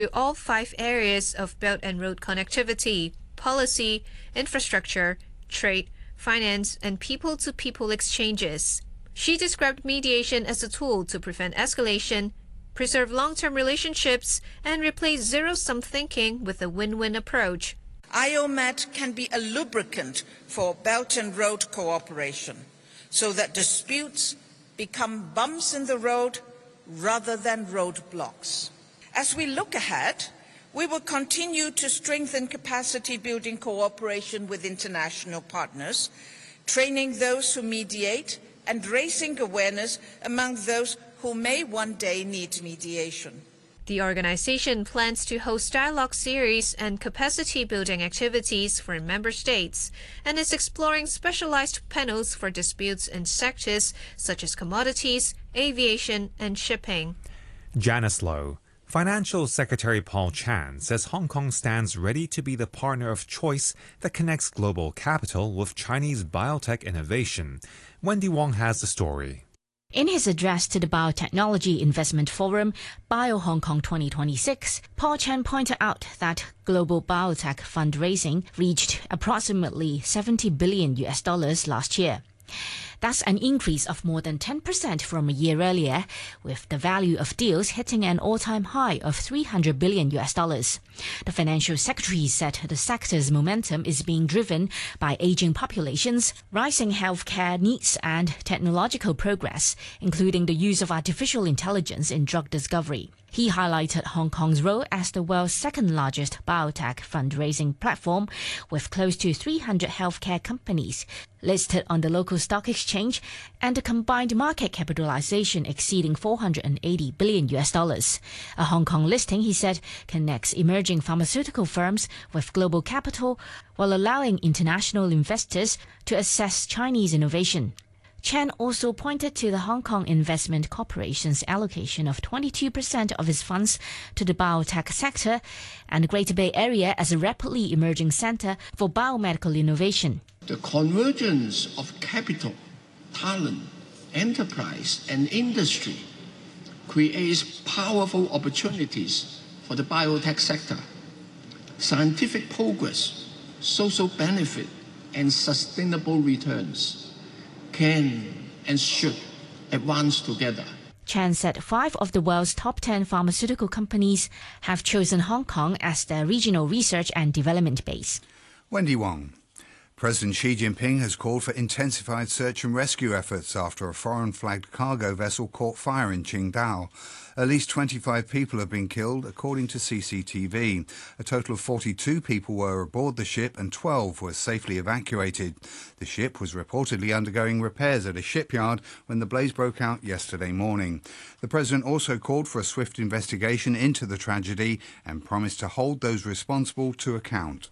to all 5 areas of Belt and Road connectivity, policy, infrastructure, trade, finance, and people-to-people exchanges. She described mediation as a tool to prevent escalation, preserve long-term relationships, and replace zero-sum thinking with a win-win approach. IOMED can be a lubricant for Belt and Road cooperation, so that disputes become bumps in the road rather than roadblocks. As we look ahead, we will continue to strengthen capacity-building cooperation with international partners, training those who mediate and raising awareness among those who may one day need mediation. The organization plans to host dialogue series and capacity-building activities for member states and is exploring specialized panels for disputes in sectors such as commodities, aviation, and shipping. Janice Low. Financial Secretary Paul Chan says Hong Kong stands ready to be the partner of choice that connects global capital with Chinese biotech innovation. Wendy Wong has the story. In his address to the Biotechnology Investment Forum, Bio Hong Kong 2026, Paul Chan pointed out that global biotech fundraising reached approximately $70 billion last year. That's an increase of more than 10% from a year earlier, with the value of deals hitting an all-time high of $300 billion. The financial secretary said the sector's momentum is being driven by aging populations, rising healthcare needs, and technological progress, including the use of artificial intelligence in drug discovery. He highlighted Hong Kong's role as the world's second-largest biotech fundraising platform, with close to 300 healthcare companies listed on the local stock exchange and a combined market capitalization exceeding $480 billion. A Hong Kong listing, he said, connects emerging pharmaceutical firms with global capital while allowing international investors to assess Chinese innovation. Chan also pointed to the Hong Kong Investment Corporation's allocation of 22% of its funds to the biotech sector and the Greater Bay Area as a rapidly emerging center for biomedical innovation. The convergence of capital, talent, enterprise, and industry creates powerful opportunities for the biotech sector. Scientific progress, social benefit, and sustainable returns can and should advance together. Chan said 5 of the world's top 10 pharmaceutical companies have chosen Hong Kong as their regional research and development base. Wendy Wong. President Xi Jinping has called for intensified search and rescue efforts after a foreign-flagged cargo vessel caught fire in Qingdao. At least 25 people have been killed, according to CCTV. A total of 42 people were aboard the ship and 12 were safely evacuated. The ship was reportedly undergoing repairs at a shipyard when the blaze broke out yesterday morning. The president also called for a swift investigation into the tragedy and promised to hold those responsible to account.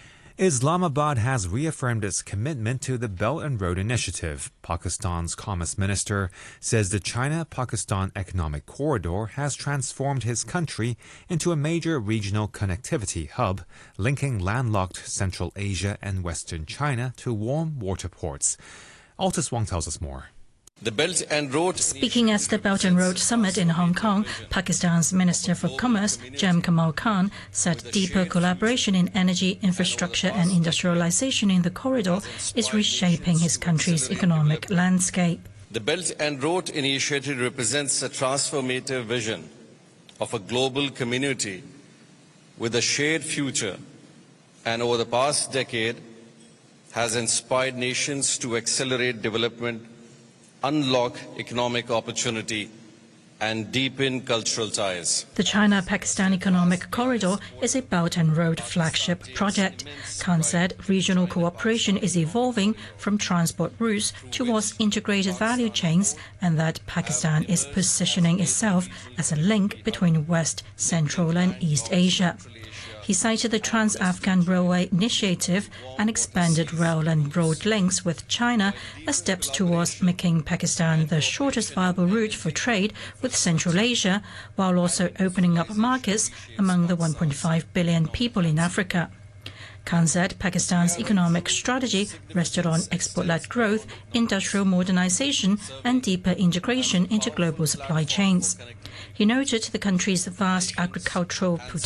Islamabad has reaffirmed its commitment to the Belt and Road Initiative. Pakistan's Commerce Minister says the China-Pakistan Economic Corridor has transformed his country into a major regional connectivity hub, linking landlocked Central Asia and Western China to warm water ports. Altus Wong tells us more. The Belt and Road. Speaking at the Belt and Road Summit in Hong Kong, Pakistan's Minister for Commerce, Jem Kamal Khan, said deeper collaboration in energy, infrastructure and industrialization in the corridor is reshaping his country's economic landscape. The Belt and Road Initiative represents a transformative vision of a global community with a shared future, and over the past decade has inspired nations to accelerate development, unlock economic opportunity, and deepen cultural ties. The China-Pakistan Economic Corridor is a Belt and Road flagship project. Khan said regional cooperation is evolving from transport routes towards integrated value chains, and that Pakistan is positioning itself as a link between West, Central and East Asia. He cited the Trans-Afghan Railway Initiative and expanded rail and road links with China as steps towards making Pakistan the shortest viable route for trade with Central Asia, while also opening up markets among the 1.5 billion people in Africa. Khan said Pakistan's economic strategy rested on export-led growth, industrial modernization, and deeper integration into global supply chains. He noted the country's vast agricultural potential